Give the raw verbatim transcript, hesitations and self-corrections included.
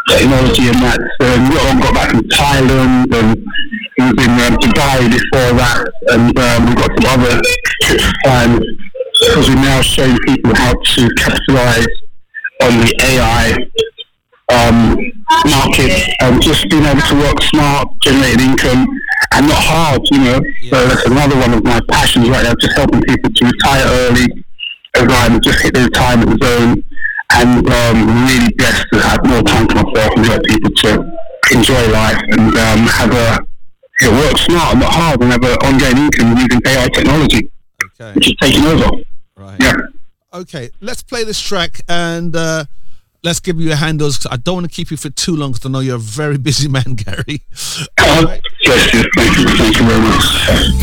technology and that. Um, we got, got back from Thailand and we was in um, Dubai before that, and um, we've got some other trips planned because we're now showing people how to capitalize on the A I um, market and just being able to work smart, generate income, and not hard, you know. Yeah. So that's another one of my passions right now, just helping people to retire early, and just hit their retirement zone, and um, really blessed to have more time for myself and help people to enjoy life and um, have a you know, work smart and not hard and have an ongoing income using A I technology, okay. which is taking over. Right. Yeah. Okay, let's play this track and uh, let's give you your handles. 'Cause I don't want to keep you for too long because I know you're a very busy man, Gary. Uh, right. Yes, yes, thank you, thank you very much.